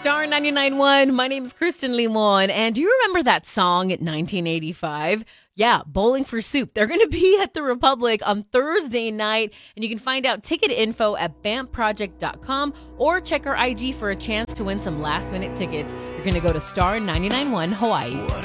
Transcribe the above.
Star 99.1. My name is Kristen Limon. And do you remember that song at 1985? Yeah, Bowling for Soup. They're going to be at the Republic on Thursday night. And you can find out ticket info at vampproject.com or check our IG for a chance to win some last minute tickets. You're going to go to Star 99.1 Hawaii.